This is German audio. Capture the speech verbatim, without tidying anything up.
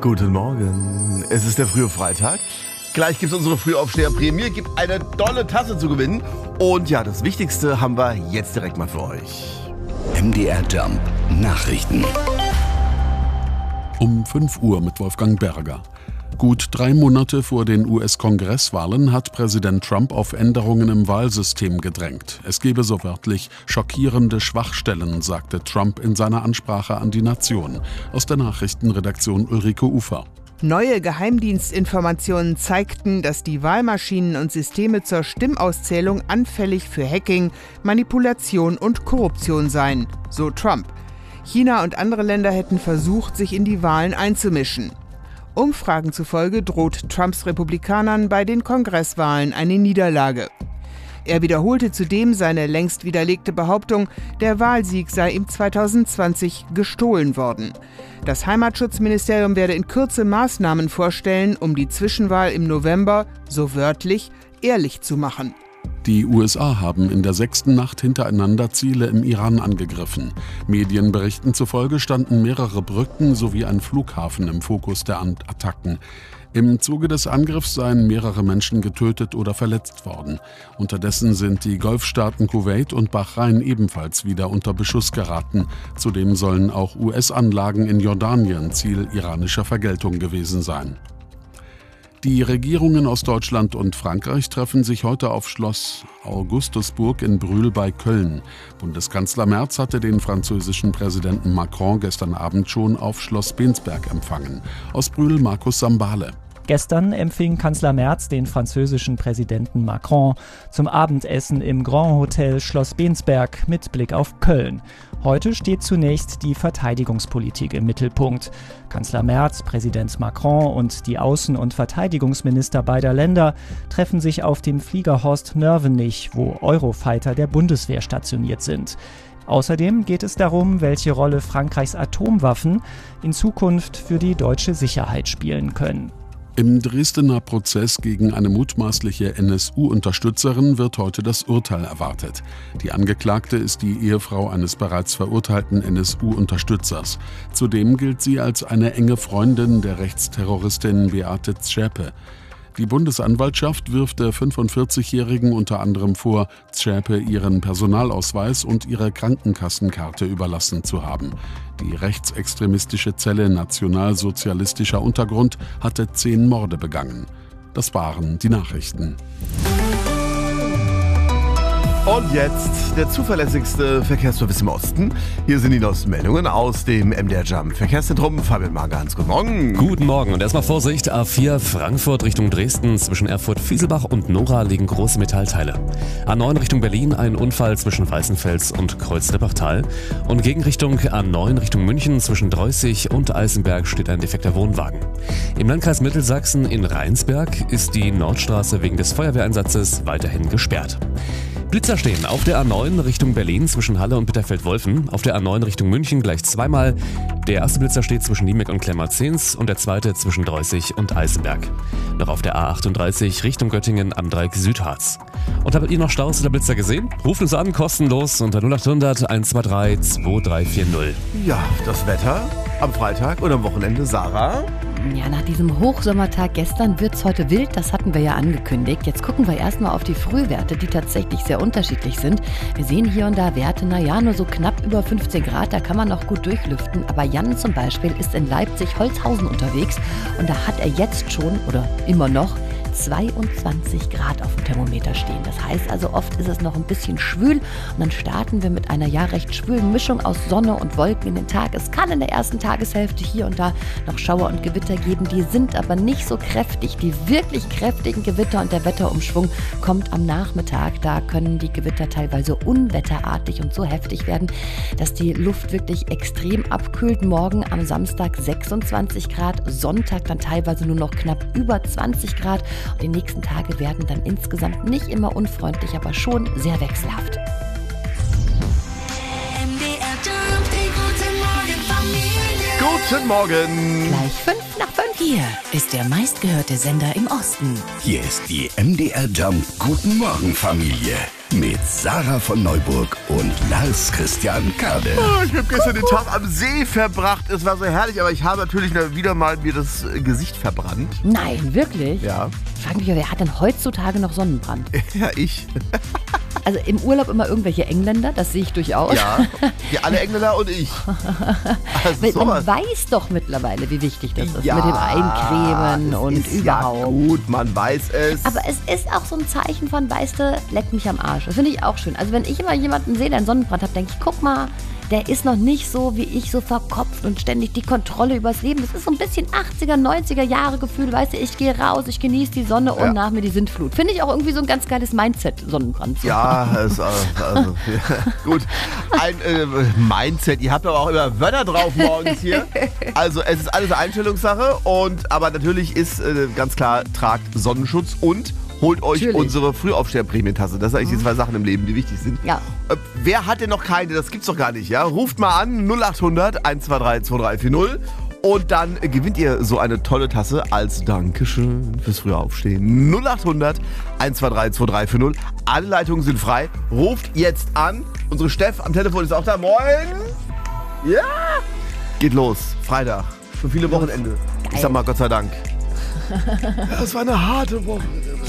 Guten Morgen. Es ist der frühe Freitag. Gleich gibt's unsere Frühaufsteher-Prämie, gibt eine tolle Tasse zu gewinnen. Und ja, das Wichtigste haben wir jetzt direkt mal für euch. M D R Jump Nachrichten. Um fünf Uhr mit Wolfgang Berger. Gut drei Monate vor den U S-Kongresswahlen hat Präsident Trump auf Änderungen im Wahlsystem gedrängt. Es gebe so wörtlich schockierende Schwachstellen, sagte Trump in seiner Ansprache an die Nation. Aus der Nachrichtenredaktion Ulrike Ufer. Neue Geheimdienstinformationen zeigten, dass die Wahlmaschinen und Systeme zur Stimmauszählung anfällig für Hacking, Manipulation und Korruption seien, so Trump. China und andere Länder hätten versucht, sich in die Wahlen einzumischen. Umfragen zufolge droht Trumps Republikanern bei den Kongresswahlen eine Niederlage. Er wiederholte zudem seine längst widerlegte Behauptung, der Wahlsieg sei ihm zweitausendzwanzig gestohlen worden. Das Heimatschutzministerium werde in Kürze Maßnahmen vorstellen, um die Zwischenwahl im November, so wörtlich, ehrlich zu machen. Die U S A haben in der sechsten Nacht hintereinander Ziele im Iran angegriffen. Medienberichten zufolge standen mehrere Brücken sowie ein Flughafen im Fokus der Attacken. Im Zuge des Angriffs seien mehrere Menschen getötet oder verletzt worden. Unterdessen sind die Golfstaaten Kuwait und Bahrain ebenfalls wieder unter Beschuss geraten. Zudem sollen auch U S-Anlagen in Jordanien Ziel iranischer Vergeltung gewesen sein. Die Regierungen aus Deutschland und Frankreich treffen sich heute auf Schloss Augustusburg in Brühl bei Köln. Bundeskanzler Merz hatte den französischen Präsidenten Macron gestern Abend schon auf Schloss Bensberg empfangen. Aus Brühl Markus Sambale. Gestern empfing Kanzler Merz den französischen Präsidenten Macron zum Abendessen im Grand Hotel Schloss Bensberg mit Blick auf Köln. Heute steht zunächst die Verteidigungspolitik im Mittelpunkt. Kanzler Merz, Präsident Macron und die Außen- und Verteidigungsminister beider Länder treffen sich auf dem Flieger Horst Nörvenich, wo Eurofighter der Bundeswehr stationiert sind. Außerdem geht es darum, welche Rolle Frankreichs Atomwaffen in Zukunft für die deutsche Sicherheit spielen können. Im Dresdner Prozess gegen eine mutmaßliche N S U-Unterstützerin wird heute das Urteil erwartet. Die Angeklagte ist die Ehefrau eines bereits verurteilten N S U-Unterstützers. Zudem gilt sie als eine enge Freundin der Rechtsterroristin Beate Zschäpe. Die Bundesanwaltschaft wirft der fünfundvierzigjährigen unter anderem vor, Zschäpe ihren Personalausweis und ihre Krankenkassenkarte überlassen zu haben. Die rechtsextremistische Zelle Nationalsozialistischer Untergrund hatte zehn Morde begangen. Das waren die Nachrichten. Und jetzt der zuverlässigste Verkehrsservice im Osten. Hier sind die neuesten Meldungen aus dem M D R Jump Verkehrszentrum. Fabian Magans, guten Morgen. Guten Morgen und erstmal Vorsicht, A vier Frankfurt Richtung Dresden. Zwischen Erfurt-Fieselbach und Nora liegen große Metallteile. A neun Richtung Berlin, ein Unfall zwischen Weißenfels und Kreuz-Rippachtal. Und Gegenrichtung A neun Richtung München, zwischen Dreußig und Eisenberg steht ein defekter Wohnwagen. Im Landkreis Mittelsachsen in Rheinsberg ist die Nordstraße wegen des Feuerwehreinsatzes weiterhin gesperrt. Blitzer stehen auf der A neun Richtung Berlin zwischen Halle und Bitterfeld-Wolfen, auf der A neun Richtung München gleich zweimal. Der erste Blitzer steht zwischen Niemek und Klemmer-Zehns und der zweite zwischen Dreußig und Eisenberg. Noch auf der A achtunddreißig Richtung Göttingen am Dreieck Südharz. Und habt ihr noch Staus oder Blitzer gesehen? Ruft uns an, kostenlos unter null acht hundert eins zwei drei zwei drei vier null. Ja, das Wetter am Freitag und am Wochenende, Sarah? Ja, nach diesem Hochsommertag gestern wird es heute wild, das hatten wir ja angekündigt. Jetzt gucken wir erstmal auf die Frühwerte, die tatsächlich sehr unterschiedlich sind. Wir sehen hier und da Werte, naja, nur so knapp über fünfzehn Grad, da kann man noch gut durchlüften. Aber Jan zum Beispiel ist in Leipzig-Holzhausen unterwegs und da hat er jetzt schon, oder immer noch, zweiundzwanzig Grad auf dem Thermometer stehen. Das heißt also, oft ist es noch ein bisschen schwül und dann starten wir mit einer ja recht schwülen Mischung aus Sonne und Wolken in den Tag. Es kann in der ersten Tageshälfte hier und da noch Schauer und Gewitter geben, die sind aber nicht so kräftig. Die wirklich kräftigen Gewitter und der Wetterumschwung kommt am Nachmittag. Da können die Gewitter teilweise unwetterartig und so heftig werden, dass die Luft wirklich extrem abkühlt. Morgen am Samstag sechsundzwanzig Grad, Sonntag dann teilweise nur noch knapp über zwanzig Grad. Und die nächsten Tage werden dann insgesamt nicht immer unfreundlich, aber schon sehr wechselhaft. Guten Morgen. Gleich fünf nach fünf. Hier ist der meistgehörte Sender im Osten. Hier ist die M D R Jump Guten Morgen Familie mit Sarah von Neuburg und Lars Christian Kade. Oh, ich habe gestern den Tag am See verbracht. Es war so herrlich, aber ich habe natürlich wieder mal mir das Gesicht verbrannt. Nein, wirklich? Ja. Ich frage mich, wer hat denn heutzutage noch Sonnenbrand? Ja, ich. Also im Urlaub immer irgendwelche Engländer, das sehe ich durchaus. Ja, die alle Engländer und ich. Also Weil sowas. man weiß doch mittlerweile, wie wichtig das ist Ja, mit dem Eincremen das und ist überhaupt. Ja gut, man weiß es. Aber es ist auch so ein Zeichen von, weißt du, leck mich am Arsch. Das finde ich auch schön. Also wenn ich immer jemanden sehe, der einen Sonnenbrand hat, denke ich, guck mal, der ist noch nicht so wie ich, so verkopft und ständig die Kontrolle übers Leben. Das ist so ein bisschen achtziger, neunziger Jahre Gefühl, weißt du, ich gehe raus, ich genieße die Sonne und Ja. nach mir die Sintflut. Finde ich auch irgendwie so ein ganz geiles Mindset, Sonnenbrand. So. Ja, es, also, also, ja, gut. Ein äh, Mindset. Ihr habt aber auch immer Wörter drauf morgens hier. Also es ist alles eine Einstellungssache. Und, aber natürlich ist äh, ganz klar, tragt Sonnenschutz und holt euch Natürlich. unsere Frühaufsteher-Prämientasse. Das sind eigentlich die zwei Sachen im Leben, die wichtig sind. Ja. Äh, wer hat denn noch keine? Das gibt's doch gar nicht. Ja? Ruft mal an, null acht hundert, eins zwei drei, zwei drei vier null. Und dann äh, gewinnt ihr so eine tolle Tasse als Dankeschön fürs frühe Aufstehen. null acht hundert, eins zwei drei, zwei drei vier null. Alle Leitungen sind frei. Ruft jetzt an. Unsere Steff am Telefon ist auch da. Moin. Ja. Geht los. Freitag. Für viele Wochenende. Ich sag mal Gott sei Dank. Ja, es war eine harte Woche.